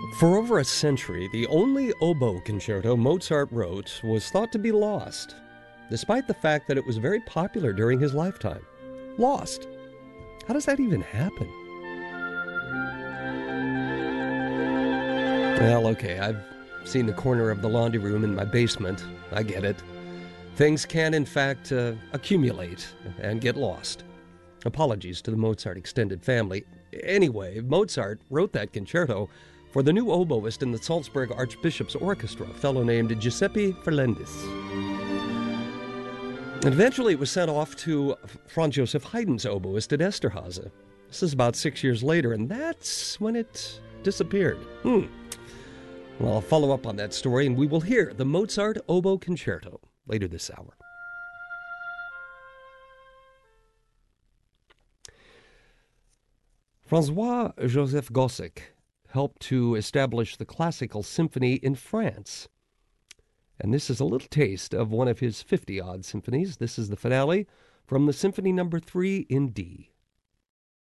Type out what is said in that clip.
For over a century, the only oboe concerto Mozart wrote was thought to be lost, despite the fact that it was very popular during his lifetime. Lost. How does that even happen? Well, okay, I've seen the corner of the laundry room in my basement. I get it. Things can, in fact, accumulate and get lost. Apologies to the Mozart extended family. Anyway, Mozart wrote that concerto for the new oboist in the Salzburg Archbishop's Orchestra, a fellow named Giuseppe Ferlendis. And eventually it was sent off to Franz Joseph Haydn's oboist at Esterhazy. This is about 6 years later, and that's when it disappeared. Well, I'll follow up on that story, and we will hear the Mozart Oboe Concerto later this hour. François-Joseph Gossec helped to establish the classical symphony in France. And this is a little taste of one of his 50-odd symphonies. This is the finale from the Symphony No. 3 in D.